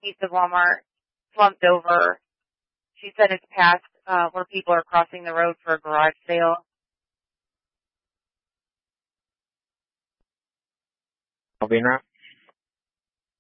east of Walmart, slumped over. She said it's past where people are crossing the road for a garage sale. Alvina?